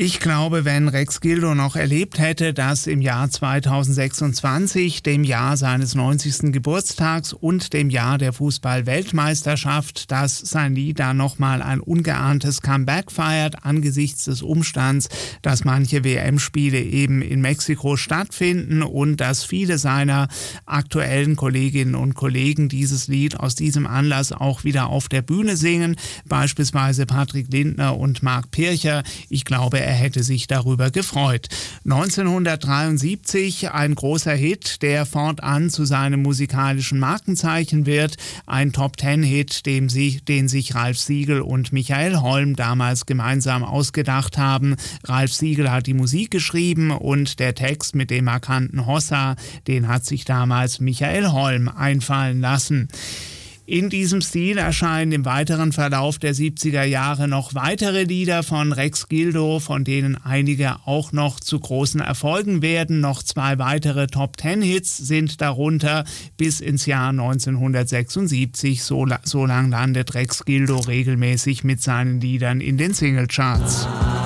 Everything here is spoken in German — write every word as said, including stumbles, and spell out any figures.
Ich glaube, wenn Rex Gildo noch erlebt hätte, dass im Jahr zweitausendsechsundzwanzig, dem Jahr seines neunzigsten Geburtstags und dem Jahr der Fußball-Weltmeisterschaft, dass sein Lied da nochmal ein ungeahntes Comeback feiert, angesichts des Umstands, dass manche W M-Spiele eben in Mexiko stattfinden und dass viele seiner aktuellen Kolleginnen und Kollegen dieses Lied aus diesem Anlass auch wieder auf der Bühne singen, beispielsweise Patrick Lindner und Marc Pircher. Ich glaube, er hätte sich darüber gefreut. neunzehnhundertdreiundsiebzig ein großer Hit, der fortan zu seinem musikalischen Markenzeichen wird. Ein Top-Ten-Hit, dem sich, den sich Ralf Siegel und Michael Holm damals gemeinsam ausgedacht haben. Ralf Siegel hat die Musik geschrieben und der Text mit dem markanten Hossa, den hat sich damals Michael Holm einfallen lassen. In diesem Stil erscheinen im weiteren Verlauf der siebziger Jahre noch weitere Lieder von Rex Gildo, von denen einige auch noch zu großen Erfolgen werden. Noch zwei weitere Top-Ten-Hits sind darunter bis ins Jahr neunzehnhundertsechsundsiebzig. So, so lang landet Rex Gildo regelmäßig mit seinen Liedern in den Singlecharts.